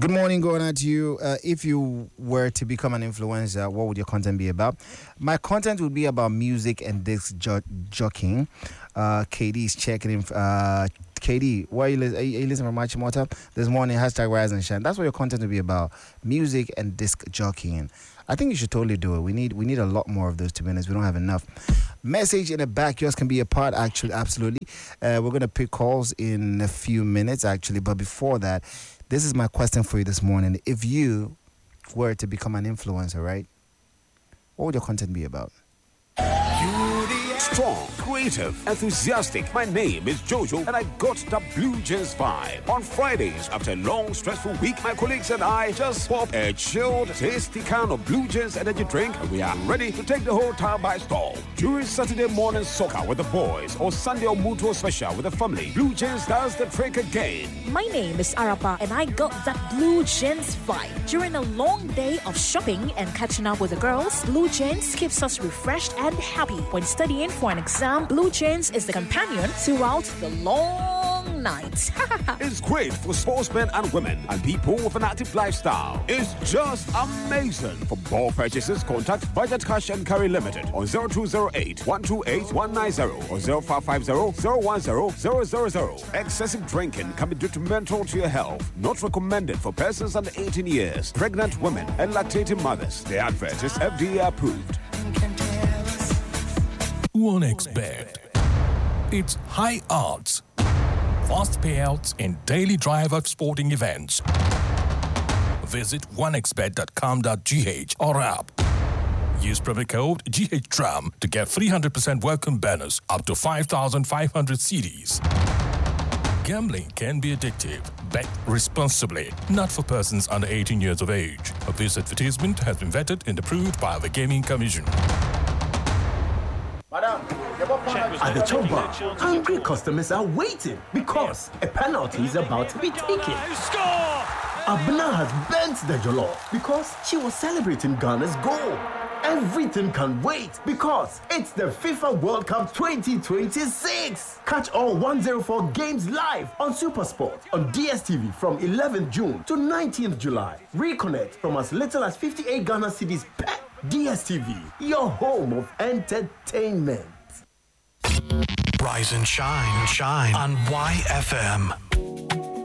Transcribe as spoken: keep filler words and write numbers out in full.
Good morning, going out to you. Uh, if you were to become an influencer, what would your content be about? My content would be about music and disc jo- jockeying. Uh, K D is checking in. Uh, K D, why are you, li- are you, are you listening from Machimota this morning? Hashtag Rise and Shine. That's what your content will be about. Music and disc jockeying. I think you should totally do it. We need we need a lot more of those, to be honest. We don't have enough. Message in the back, yours can be a part, actually, absolutely. Uh, we're going to pick calls in a few minutes, actually. But before that, this is my question for you this morning. If you were to become an influencer, right, what would your content be about? Strong, creative, enthusiastic. My name is Jojo and I got the Blue Jeans vibe. On Fridays, after a long, stressful week, my colleagues and I just pop a chilled, tasty can of Blue Jeans energy drink and we are ready to take the whole town by storm. During Saturday morning soccer with the boys or Sunday Mutual special with the family, Blue Jeans does the trick again. My name is Arapa and I got that Blue Jeans vibe. During a long day of shopping and catching up with the girls, Blue Jeans keeps us refreshed and happy. When studying for an exam, Blue Jeans is the companion throughout the long nights. It's great for sportsmen and women and people with an active lifestyle. It's just amazing. For ball purchases, contact Budget Cash and Carry Limited on zero two zero eight, one two eight, one nine zero or zero five five zero, zero one zero, zero zero zero. Excessive drinking can be detrimental to your health. Not recommended for persons under eighteen years, pregnant women and lactating mothers. The advert is F D A approved. OneXBet. It's high odds, fast payouts, and daily drive of sporting events. Visit one x bet dot com dot g h or app. Use promo code G H D R A M to get three hundred percent welcome bonus up to five thousand five hundred C Ds. Gambling can be addictive. Bet responsibly. Not for persons under eighteen years of age. This advertisement has been vetted and approved by the Gaming Commission. At the Chop Bar, hungry customers are waiting because a penalty is about to be taken. Abna has bent the jollof because she was celebrating Ghana's goal. Everything can wait because it's the FIFA World Cup twenty twenty-six. Catch all one oh four games live on SuperSport on D S T V from eleventh June to nineteenth July. Reconnect from as little as fifty-eight Ghana cedis per D S T V, your home of entertainment. Rise and shine, shine on Y F M.